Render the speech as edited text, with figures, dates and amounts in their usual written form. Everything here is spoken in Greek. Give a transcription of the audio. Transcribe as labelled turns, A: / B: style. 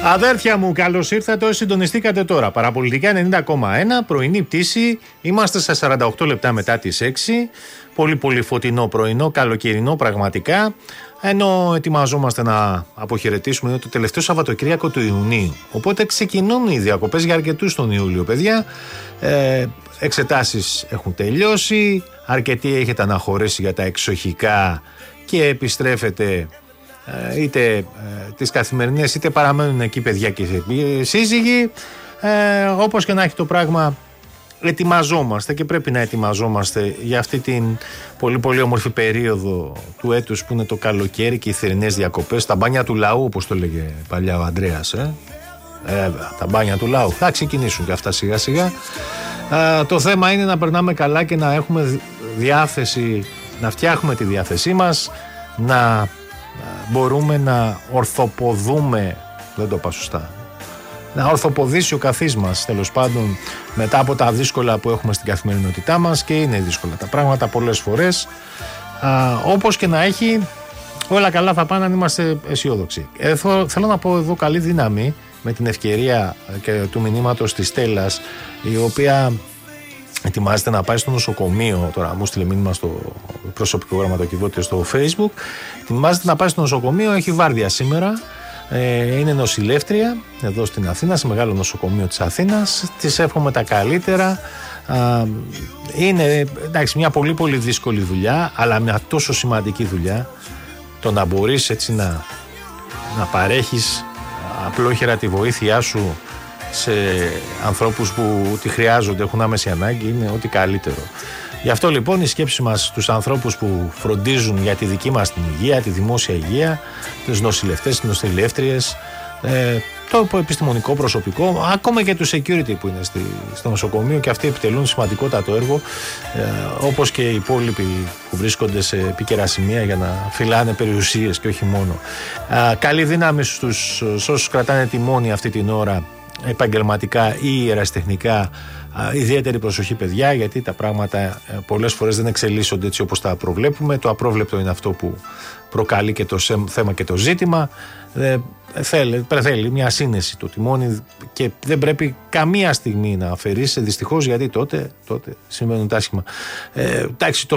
A: Αδέρφια μου, καλώς ήρθατε όσοι συντονιστήκατε τώρα. Παραπολιτικά 90,1, πρωινή πτήση. Είμαστε στα 48 λεπτά μετά τις 6. Πολύ φωτεινό πρωινό, καλοκαιρινό πραγματικά. Ενώ ετοιμαζόμαστε να αποχαιρετήσουμε το τελευταίο Σαββατοκύριακο του Ιουνίου. Οπότε ξεκινούν οι διακοπές για αρκετούς τον Ιούλιο, παιδιά. Εξετάσεις έχουν τελειώσει. Αρκετοί έχετε αναχωρήσει για τα εξοχικά και επιστρέφετε είτε τις καθημερινές είτε παραμένουν εκεί παιδιά και σύζυγοι. Όπως και να έχει το πράγμα, ετοιμαζόμαστε και πρέπει να ετοιμαζόμαστε για αυτή την πολύ όμορφη περίοδο του έτους που είναι το καλοκαίρι και οι θερινές διακοπές. Τα μπάνια του λαού, όπως το λέγε παλιά ο Ανδρέας, τα μπάνια του λαού θα ξεκινήσουν και αυτά σιγά σιγά. Το θέμα είναι να περνάμε καλά και να έχουμε διάθεση, να φτιάχνουμε τη διάθεσή μας, να μπορούμε να ορθοποδούμε, δεν το είπα σωστά, να ορθοποδήσει ο καθής μας, τέλος πάντων, μετά από τα δύσκολα που έχουμε στην καθημερινότητά μας, και είναι δύσκολα τα πράγματα πολλές φορές. Όπως και να έχει, όλα καλά θα πάνε αν είμαστε αισιόδοξοι. Θέλω να πω εδώ καλή δύναμη με την ευκαιρία και του μηνύματος της Στέλλας, η οποία ετοιμάζεται να πάει στο νοσοκομείο. Τώρα μου στείλε μήνυμα στο προσωπικό γραμματοκιβώτιο στο Facebook. Ετοιμάζεται να πάει στο νοσοκομείο, έχει βάρδια σήμερα. Είναι νοσηλεύτρια εδώ στην Αθήνα, σε μεγάλο νοσοκομείο της Αθήνας. Της εύχομαι τα καλύτερα. Είναι εντάξει, μια πολύ δύσκολη δουλειά, αλλά μια τόσο σημαντική δουλειά. Το να μπορείς έτσι να παρέχεις απλόχερα τη βοήθειά σου σε ανθρώπους που τη χρειάζονται, έχουν άμεση ανάγκη, είναι ό,τι καλύτερο. Γι' αυτό λοιπόν η σκέψη μας στους ανθρώπους που φροντίζουν για τη δική μας την υγεία, τη δημόσια υγεία, τους νοσηλευτές, τις νοσηλεύτριες, το επιστημονικό προσωπικό, ακόμα και του security που είναι στο νοσοκομείο, και αυτοί επιτελούν σημαντικότατο έργο, όπως και οι υπόλοιποι που βρίσκονται σε επίκαιρα σημεία για να φυλάνε περιουσίες και όχι μόνο. Καλή δύναμη στους όσους κρατάνε τιμόνι αυτή την ώρα, επαγγελματικά ή ερασιτεχνικά. Ιδιαίτερη προσοχή, παιδιά, γιατί τα πράγματα πολλές φορές δεν εξελίσσονται έτσι όπως τα προβλέπουμε. Το απρόβλεπτο είναι αυτό που προκαλεί και το θέμα και το ζήτημα. Θέλει μια σύνεση το τιμόνι και δεν πρέπει καμία στιγμή να αφαιρήσει, δυστυχώς, γιατί τότε συμβαίνουν τα άσχημα. Εντάξει,